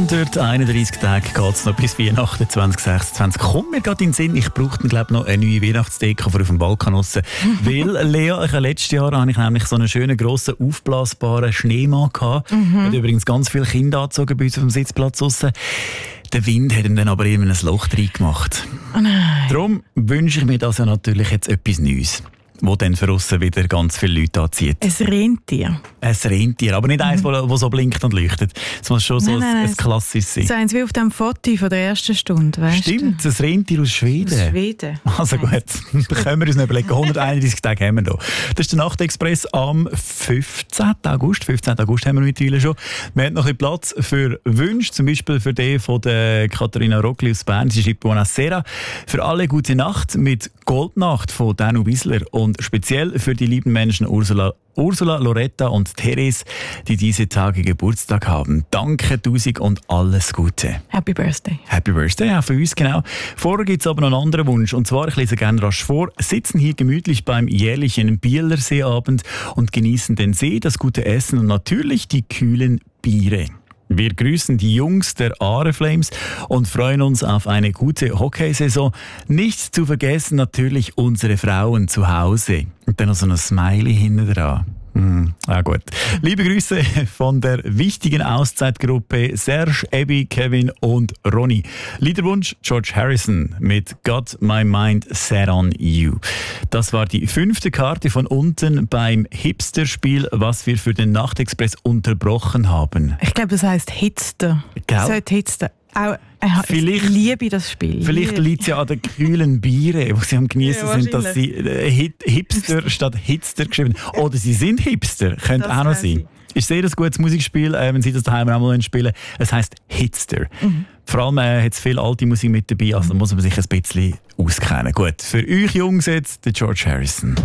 131 Tage geht es noch bis Weihnachten 2026. Kommt mir gerade in den Sinn, ich brauchte glaube noch eine neue Weihnachtsdeko für auf dem Balkon raus. Weil, Lea, letztes Jahr hatte ich nämlich so einen schönen, grossen, aufblasbaren Schneemann gehabt. Hat übrigens ganz viele Kinder angezogen bei uns auf dem Sitzplatz draussen. Der Wind hat ihm dann aber eben ein Loch reingemacht. Oh nein. Darum wünsche ich mir das ja natürlich jetzt etwas Neues, wo dann für aussen wieder ganz viele Leute anzieht. Ein Rentier. Ein Rentier, aber nicht eins, das so blinkt und leuchtet. Es muss schon so ein klassisches sein. So eins wie auf dem Foto von der ersten Stunde, weißt Stimmt, ein Rentier aus Schweden. Aus Schweden. Also gut, dann können wir uns noch überlegen. 131 Tage haben wir noch. Das ist der Nachtexpress am 15. August. 15. August haben wir mittlerweile schon. Wir haben noch ein bisschen Platz für Wünsche, zum Beispiel für den von der Katharina Rockli aus Bern. Sie schreibt Buonasera. Für alle gute Nacht mit Goldnacht von Danu Wiesler. Und speziell für die lieben Menschen Ursula, Loretta und Therese, die diese Tage Geburtstag haben. Danke, tausend und alles Gute. Happy Birthday. Happy Birthday, auch für uns, genau. Vorher gibt es aber noch einen anderen Wunsch. Und zwar, ich lese gerne rasch vor, sitzen hier gemütlich beim jährlichen Bielerseeabend und genießen den See, das gute Essen und natürlich die kühlen Biere. Wir grüßen die Jungs der Aare Flames und freuen uns auf eine gute Hockeysaison. Nicht zu vergessen natürlich unsere Frauen zu Hause. Und dann noch so ein Smiley hinten dran. Gut. Liebe Grüße von der wichtigen Auszeitgruppe Serge, Abby, Kevin und Ronny. Liederwunsch George Harrison mit Got My Mind Set on You. Das war die 5. Karte von unten beim Hipster-Spiel, was wir für den Nachtexpress unterbrochen haben. Ich glaube, das heisst Hitster. Gell? So Hitster. Auch, Vielleicht, ich liebe das Spiel. Vielleicht liegt es ja an den kühlen Bieren, die sie am Genießen sind, dass sie Hipster statt Hitster geschrieben haben. Oder sie sind Hipster, könnte auch noch sein. Ist sehr ein gutes Musikspiel, wenn Sie das daheim auch mal spielen. Es heisst Hitster. Vor allem hat es viel alte Musik mit dabei, also muss man sich ein bisschen auskennen. Gut, für euch Jungs jetzt der George Harrison.